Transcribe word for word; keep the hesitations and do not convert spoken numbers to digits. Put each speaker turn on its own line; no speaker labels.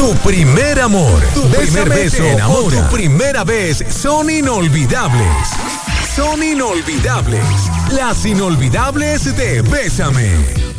Tu primer amor, tu primer beso o tu primera vez son inolvidables. Son inolvidables. Las inolvidables de Bésame.